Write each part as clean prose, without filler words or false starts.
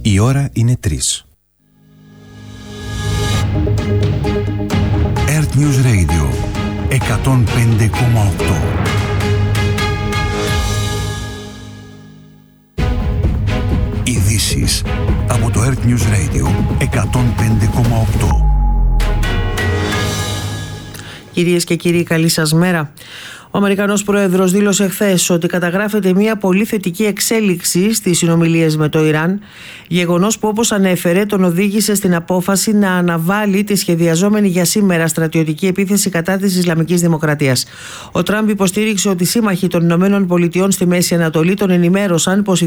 Η ώρα είναι 3. Earth News Radio 105,8. Ειδήσεις από το Earth News Radio 105,8. Κυρίες και κύριοι, καλή σας μέρα. Ο Αμερικανός Πρόεδρος δήλωσε χθες ότι καταγράφεται μια πολύ θετική εξέλιξη στις συνομιλίες με το Ιράν, γεγονός που, όπως ανέφερε, τον οδήγησε στην απόφαση να αναβάλει τη σχεδιαζόμενη για σήμερα στρατιωτική επίθεση κατά της Ισλαμικής Δημοκρατίας. Ο Τραμπ υποστήριξε ότι οι σύμμαχοι των ΗΠΑ στη Μέση Ανατολή τον ενημέρωσαν πως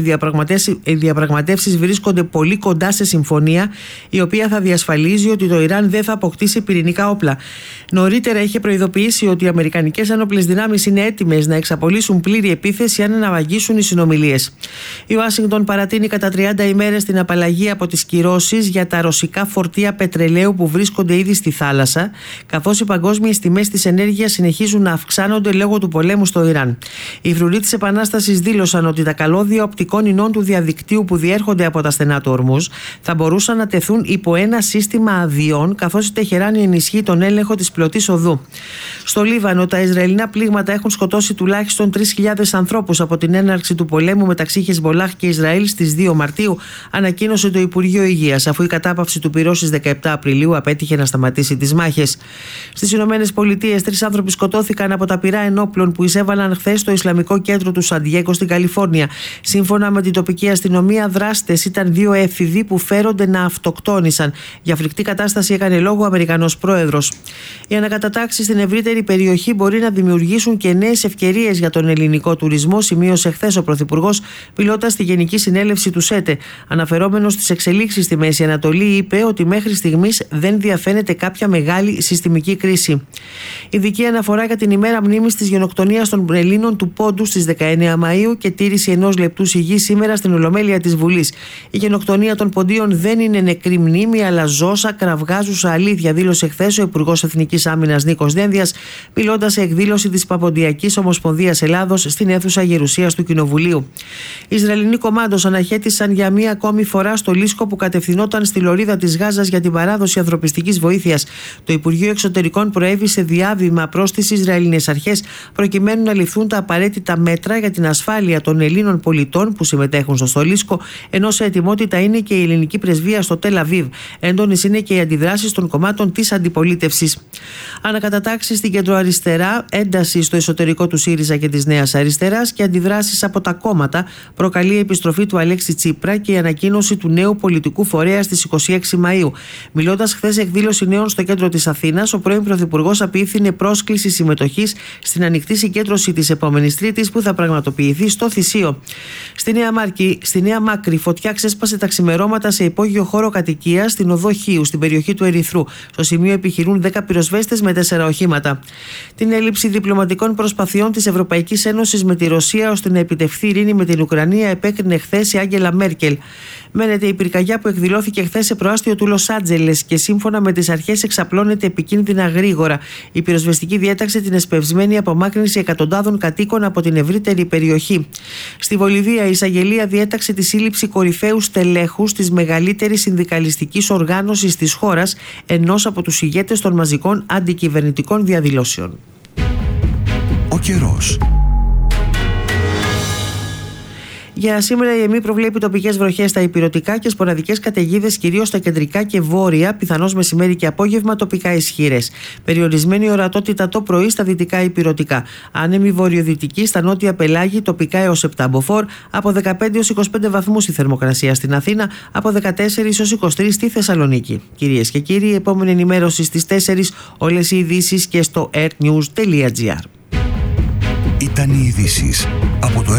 οι διαπραγματεύσεις βρίσκονται πολύ κοντά σε συμφωνία, η οποία θα διασφαλίζει ότι το Ιράν δεν θα αποκτήσει πυρηνικά όπλα. Νωρίτερα είχε προειδοποιήσει ότι οι αμερικανικές ένοπλες δυνάμεις είναι έτοιμες να εξαπολύσουν πλήρη επίθεση αν αναβαγίσουν οι συνομιλίες. Η Ουάσιγκτον παρατείνει κατά 30 ημέρες την απαλλαγή από τις κυρώσεις για τα ρωσικά φορτία πετρελαίου που βρίσκονται ήδη στη θάλασσα, καθώς οι παγκόσμιες τιμές της ενέργειας συνεχίζουν να αυξάνονται λόγω του πολέμου στο Ιράν. Οι φρουροί της Επανάστασης δήλωσαν ότι τα καλώδια οπτικών ινών του διαδικτύου που διέρχονται από τα στενά του Ορμούζ θα μπορούσαν να τεθούν υπό ένα σύστημα αδειών, καθώς η Τεχεράνη ενισχύει τον έλεγχο της πλωτής οδού. Στο Λίβανο, τα Ισραηλινά πλήγματα έχουν σκοτώσει τουλάχιστον 3.000 ανθρώπους από την έναρξη του πολέμου μεταξύ Χεσμολάχ και Ισραήλ στις 2 Μαρτίου, ανακοίνωσε το Υπουργείο Υγείας, αφού η κατάπαυση του πυρός στις 17 Απριλίου απέτυχε να σταματήσει τις μάχες. Στις Ηνωμένες Πολιτείες, 3 άνθρωποι σκοτώθηκαν από τα πυρά ενόπλων που εισέβαλαν χθες στο Ισλαμικό κέντρο του Σαν Διέγκο στην Καλιφόρνια. Σύμφωνα με την τοπική αστυνομία, δράστες ήταν 2 έφηβοι που φέρονται να αυτοκτόνησαν. Για φρικτή κατάσταση έκανε λόγο ο Αμερικανός Πρόεδρος. Οι ανακατατάξεις στην ευρύτερη περιοχή μπορεί να δημιουργήσουν και νέες ευκαιρίες για τον ελληνικό τουρισμό, σημείωσε χθες ο Πρωθυπουργός, μιλώντας στη Γενική Συνέλευση του ΣΕΤΕ. Αναφερόμενος στις εξελίξεις στη Μέση Ανατολή, είπε ότι μέχρι στιγμής δεν διαφαίνεται κάποια μεγάλη συστημική κρίση. Ειδική αναφορά για την ημέρα μνήμης της γενοκτονίας των Ελλήνων του Πόντου στις 19 Μαΐου και τήρηση 1 λεπτού σιγής σήμερα στην Ολομέλεια της Βουλής. Η γενοκτονία των Ποντίων δεν είναι νεκρή μνήμη, αλλά ζώσα κραυγάζουσα αλήθεια, δήλωσε χθες ο Υπουργός Εθνικής Άμυνας Νίκος Δένδιας, μιλώντας σε εκδήλωση της Παποντιακής Ομοσπονδίας Ελλάδος στην αίθουσα Γερουσίας του Κοινοβουλίου. Οι Ισραηλινοί κομμάντος αναχέτησαν για μία ακόμη φορά στο Λίσκο που κατευθυνόταν στη λωρίδα της Γάζας για την παράδοση ανθρωπιστικής βοήθειας. Το Υπουργείο Εξωτερικών προέβη σε διάβημα προς τις Ισραηλινές αρχές προκειμένου να ληφθούν τα απαραίτητα μέτρα για την ασφάλεια των Ελλήνων πολιτών που συμμετέχουν στο Στολίσκο, ενώ σε ετοιμότητα είναι και η ελληνική πρεσβεία στο Τελ Αβίβ. Έντονες είναι και οι αντιδράσεις των κομμάτων της αντιπολίτευσης. Ανακατατάξεις στην κεντροαριστερά, ένταση στο εσωτερικό του ΣΥΡΙΖΑ και της Νέας Αριστεράς και αντιδράσεις από τα κόμματα προκαλεί η επιστροφή του Αλέξη Τσίπρα και η ανακοίνωση του νέου πολιτικού φορέα στις 26 Μαΐου. Μιλώντας χθες εκδήλωση νέων στο κέντρο της Αθήνας, ο πρώην Πρωθυπουργός απίθυνε πρόσκληση συμμετοχής στην ανοιχτή συγκέντρωση της επόμενης Τρίτης που θα πραγματοποιηθεί στο Θησίο. Στη Νέα Μάκρη, φωτιά ξέσπασε τα ξημερώματα σε υπόγειο χώρο κατοικίας στην οδό Χίου, στην περιοχή του Ερυθρού. Στο σημείο επιχειρούν 10 πυροσβέστες με 4 οχήματα. Την έλλειψη διπλωματικών προσπαθειών της Ευρωπαϊκής Ένωσης με τη Ρωσία ώστε να επιτευχθεί ειρήνη με την Ουκρανία επέκρινε χθες η Άγγελα Μέρκελ. Μένεται η πυρκαγιά που εκδηλώθηκε χθες σε προάστιο του Λος Άντζελες και σύμφωνα με τις αρχές εξαπλώνεται επικίνδυνα γρήγορα. Η πυροσβεστική διέταξε την εσπευσμένη απομάκρυνση εκατοντάδων κατοίκων από την ευρύτερη περιοχή. Στη Βολιβία, η εισαγγελία διέταξε τη σύλληψη κορυφαίου στελέχους της μεγαλύτερης συνδικαλιστικής οργάνωσης της χώρας, ενός από τους ηγέτες των μαζικών αντικυβερνητικών διαδηλώσεων. Ο καιρός. Για σήμερα η ΕΜΗ προβλέπει τοπικές βροχές στα ηπειρωτικά και σποραδικές καταιγίδες κυρίως στα κεντρικά και βόρεια, πιθανώς μεσημέρι και απόγευμα τοπικά ισχυρές. Περιορισμένη ορατότητα το πρωί στα δυτικά ηπειρωτικά. Άνεμη βορειοδυτική στα νότια πελάγη, τοπικά έως 7 μποφόρ, από 15 έως 25 βαθμούς η θερμοκρασία στην Αθήνα, από 14 έως 23 στη Θεσσαλονίκη. Κυρίες και κύριοι, η επόμενη ενημέρωση στις 4, όλες οι ειδήσεις και στο airnews.gr. Ήταν οι ειδήσεις από το